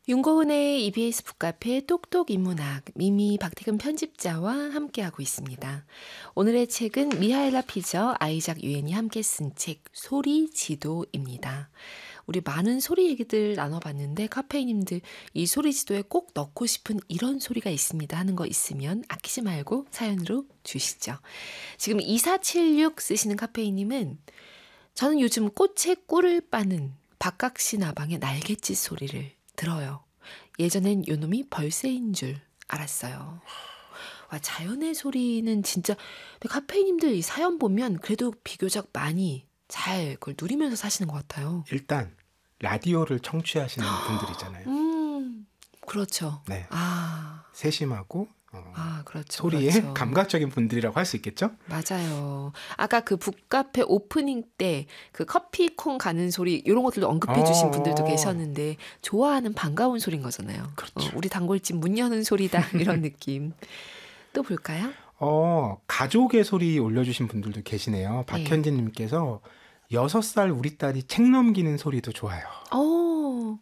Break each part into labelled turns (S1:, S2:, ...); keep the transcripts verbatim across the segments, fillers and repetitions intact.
S1: 윤고은의 이비에스 북카페 똑똑 인문학 미미 박태근 편집자와 함께하고 있습니다. 오늘의 책은 미하엘라 피저, 아이작 유엔이 함께 쓴 책 소리 지도입니다. 우리 많은 소리 얘기들 나눠봤는데 카페이님들 이 소리 지도에 꼭 넣고 싶은 이런 소리가 있습니다 하는 거 있으면 아끼지 말고 사연으로 주시죠. 지금 이사칠육 쓰시는 카페이님은 저는 요즘 꽃에 꿀을 빠는 박각시 나방의 날갯짓 소리를 들어요. 예전엔 요놈이 벌새인 줄 알았어요. 와, 자연의 소리는 진짜 카페이님들 이 사연 보면 그래도 비교적 많이 잘 그걸 누리면서 사시는 것 같아요.
S2: 일단 라디오를 청취하시는 분들이잖아요.
S1: 음, 그렇죠.
S2: 네.
S1: 아,
S2: 세심하고 어,
S1: 아, 그렇죠.
S2: 소리에
S1: 그렇죠.
S2: 감각적인 분들이라고 할 수 있겠죠?
S1: 맞아요. 아까 그 북카페 오프닝 때 그 커피콩 가는 소리 이런 것들도 언급해 주신
S2: 어,
S1: 분들도
S2: 어.
S1: 계셨는데 좋아하는 반가운 소리인 거잖아요.
S2: 그렇죠.
S1: 어, 우리 단골집 문 여는 소리다 이런 느낌. 또 볼까요?
S2: 어, 가족의 소리 올려주신 분들도 계시네요. 박현진님께서 여섯 살 우리 딸이 책 넘기는 소리도 좋아요.
S1: 어,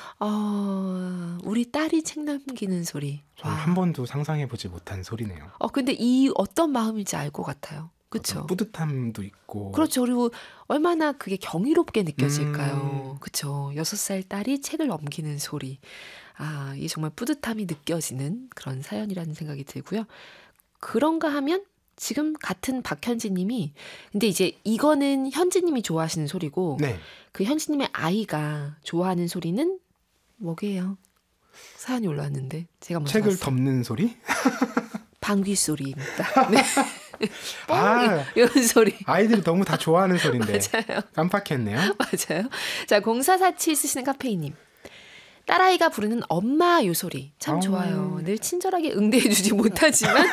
S1: 어, 우리 딸이 책 넘기는 소리.
S2: 저는
S1: 와.
S2: 한 번도 상상해보지 못한 소리네요.
S1: 어, 근데 이 어떤 마음인지 알 것 같아요. 그렇죠.
S2: 어떤 뿌듯함도 있고.
S1: 그렇죠. 그리고 얼마나 그게 경이롭게 느껴질까요.
S2: 음.
S1: 그렇죠. 여섯 살 딸이 책을 넘기는 소리. 아, 이게 정말 뿌듯함이 느껴지는 그런 사연이라는 생각이 들고요. 그런가 하면 지금 같은 박현진 님이 근데 이제 이거는 현진 님이 좋아하시는 소리고
S2: 네.
S1: 그 현진 님의 아이가 좋아하는 소리는 뭐게요? 사연이 올라왔는데 제가 먼저
S2: 책을
S1: 봤어요.
S2: 덮는 소리?
S1: 방귀 소리입니다. 네.
S2: 아,
S1: 이런 소리.
S2: 아이들이 너무 다 좋아하는 소리인데.
S1: 맞아요.
S2: 깜빡했네요.
S1: 맞아요. 자, 공사사칠 쓰시는 카페이님. 딸아이가 부르는 엄마 요 소리 참
S2: 아우.
S1: 좋아요. 늘 친절하게 응대해주지 못하지만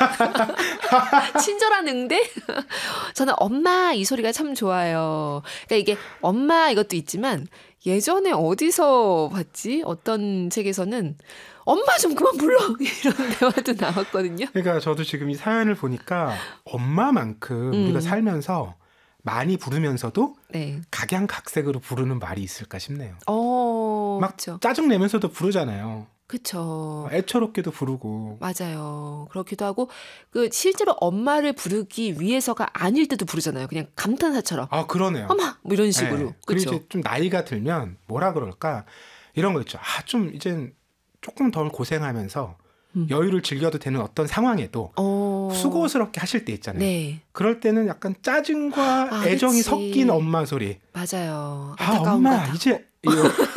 S1: 친절한 응대? 저는 엄마 이 소리가 참 좋아요. 그러니까 이게 엄마 이것도 있지만 예전에 어디서 봤지? 어떤 책에서는 엄마 좀 그만 불러 이런 대화도 나왔거든요.
S2: 그러니까 저도 지금 이 사연을 보니까 엄마만큼
S1: 음.
S2: 우리가 살면서 많이 부르면서도
S1: 네.
S2: 각양각색으로 부르는 말이 있을까 싶네요.
S1: 어,
S2: 막
S1: 그렇죠.
S2: 짜증내면서도 부르잖아요.
S1: 그렇죠.
S2: 애처롭게도 부르고.
S1: 맞아요. 그렇기도 하고 그 실제로 엄마를 부르기 위해서가 아닐 때도 부르잖아요. 그냥 감탄사처럼.
S2: 아, 그러네요.
S1: 엄마 뭐 이런 식으로.
S2: 네. 그리고
S1: 그렇죠.
S2: 이제 좀 나이가 들면 뭐라 그럴까? 이런 거 있죠. 아, 좀 이젠 조금 덜 고생하면서
S1: 음.
S2: 여유를 즐겨도 되는 어떤 상황에도
S1: 어...
S2: 수고스럽게 하실 때 있잖아요.
S1: 네.
S2: 그럴 때는 약간 짜증과
S1: 아,
S2: 애정이
S1: 그치.
S2: 섞인 엄마 소리.
S1: 맞아요.
S2: 아,
S1: 안타까운
S2: 엄마
S1: 거다.
S2: 이제 이거.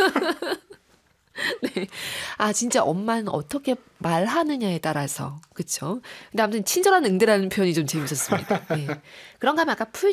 S1: 네. 아, 진짜 엄마는 어떻게 말하느냐에 따라서. 그렇죠. 근데 아무튼 친절한 응대라는 표현이 좀 재밌었습니다. 네. 그런가 하면 아까 풀